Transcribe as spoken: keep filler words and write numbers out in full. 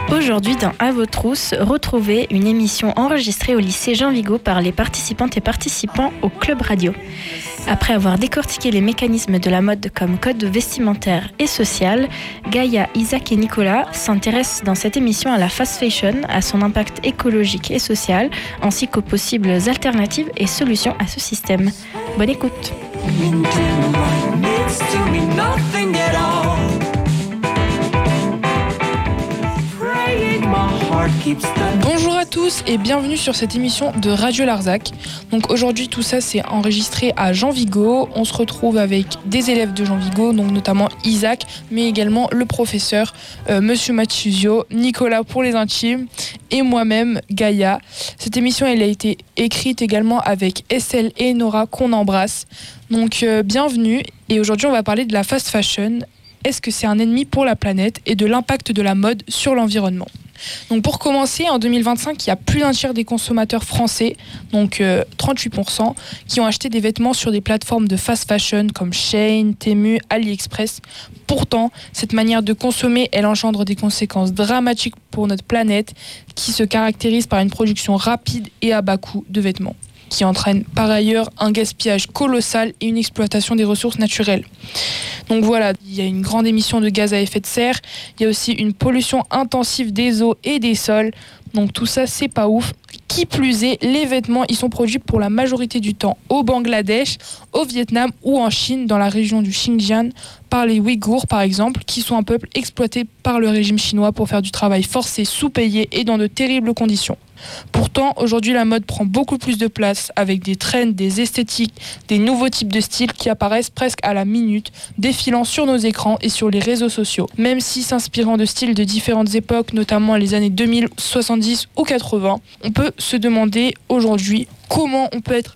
Aujourd'hui, dans À vos trousses, retrouvez une émission enregistrée au lycée Jean Vigo par les participantes et participants au Club Radio. Après avoir décortiqué les mécanismes de la mode comme code vestimentaire et social, Gaïa, Isaac et Nicolas s'intéressent dans cette émission à la fast fashion, à son impact écologique et social, ainsi qu'aux possibles alternatives et solutions à ce système. Bonne écoute. Bonjour à tous et bienvenue sur cette émission de Radio Larzac. Donc aujourd'hui tout ça c'est enregistré à Jean Vigo. On se retrouve avec des élèves de Jean Vigo, donc notamment Isaac, mais également le professeur euh, Monsieur Mathusio, Nicolas pour les intimes et moi-même Gaïa. Cette émission elle a été écrite également avec Estelle et Nora qu'on embrasse. Donc euh, bienvenue et aujourd'hui on va parler de la fast fashion. Est-ce que c'est un ennemi pour la planète et de l'impact de la mode sur l'environnement ? Donc pour commencer, en deux mille vingt-cinq, il y a plus d'un tiers des consommateurs français, donc euh, trente-huit pour cent, qui ont acheté des vêtements sur des plateformes de fast fashion comme Shein, Temu, AliExpress. Pourtant, cette manière de consommer, elle engendre des conséquences dramatiques pour notre planète qui se caractérise par une production rapide et à bas coût de vêtements, qui entraîne par ailleurs un gaspillage colossal et une exploitation des ressources naturelles. Donc voilà, il y a une grande émission de gaz à effet de serre, il y a aussi une pollution intensive des eaux et des sols, donc tout ça c'est pas ouf. Qui plus est, les vêtements ils sont produits pour la majorité du temps au Bangladesh, au Vietnam ou en Chine, dans la région du Xinjiang, par les Ouïghours par exemple, qui sont un peuple exploité par le régime chinois pour faire du travail forcé, sous-payé et dans de terribles conditions. Pourtant, aujourd'hui, la mode prend beaucoup plus de place avec des trends, des esthétiques, des nouveaux types de styles qui apparaissent presque à la minute, défilant sur nos écrans et sur les réseaux sociaux. Même si s'inspirant de styles de différentes époques, notamment les années deux mille, soixante-dix ou quatre-vingts, on peut se demander aujourd'hui comment on peut être